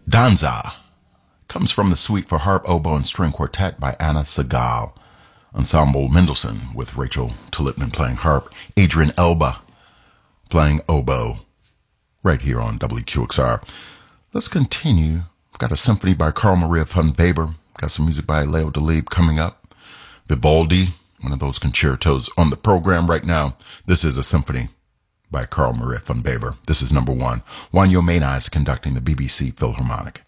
Danza comes from the suite for harp, oboe, and string quartet by Anna Segal. Ensemble Mendelssohn with Rachel Tilipman playing harp, Adrian Elba playing oboe, right here on WQXR. Let's continue. We've got a symphony by Carl Maria von Weber. Got some music by Leo Delibes coming up. Vivaldi, one of those concertos on the program right now. This is a symphony by Carl Maria von Weber. This is number one. Juan Yomena is conducting the BBC Philharmonic.